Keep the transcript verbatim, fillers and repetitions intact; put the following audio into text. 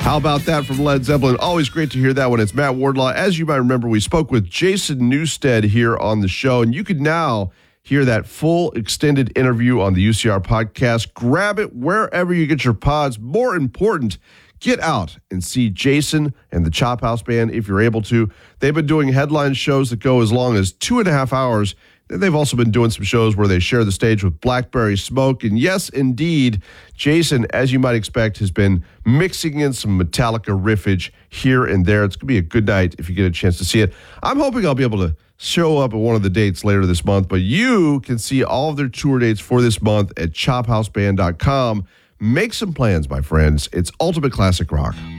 How about that from Led Zeppelin? Always great to hear that when it's Matt Wardlaw. As you might remember, we spoke with Jason Newsted here on the show, and you can now hear that full extended interview on the U C R podcast. Grab it wherever you get your pods. More important, get out and see Jason and the Chop House Band if you're able to. They've been doing headline shows that go as long as two and a half hours. They've also been doing some shows where they share the stage with Blackberry Smoke. And yes, indeed, Jason, as you might expect, has been mixing in some Metallica riffage here and there. It's going to be a good night if you get a chance to see it. I'm hoping I'll be able to show up at one of the dates later this month, but you can see all of their tour dates for this month at chop house band dot com. Make some plans, my friends. It's ultimate classic rock.